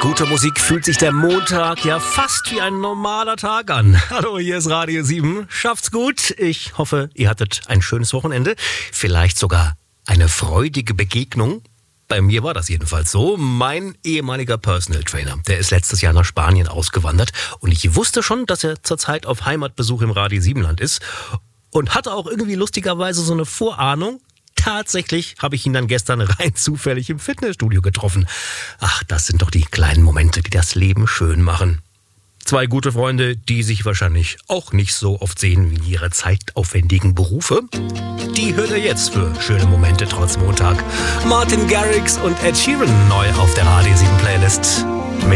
guter Musik fühlt sich der Montag ja fast wie ein normaler Tag an. Hallo, hier ist Radio 7. Schafft's gut. Ich hoffe, ihr hattet ein schönes Wochenende. Vielleicht sogar eine freudige Begegnung. Bei mir war das jedenfalls so. Mein ehemaliger Personal Trainer, der ist letztes Jahr nach Spanien ausgewandert. Und ich wusste schon, dass er zurzeit auf Heimatbesuch im Radio 7-Land ist. Und hatte auch irgendwie lustigerweise so eine Vorahnung. Tatsächlich habe ich ihn dann gestern rein zufällig im Fitnessstudio getroffen. Ach, das sind doch die kleinen Momente, die das Leben schön machen. Zwei gute Freunde, die sich wahrscheinlich auch nicht so oft sehen wie ihre zeitaufwendigen Berufe. Die hört ihr jetzt für schöne Momente trotz Montag. Martin Garrix und Ed Sheeran neu auf der Radio 7 Playlist.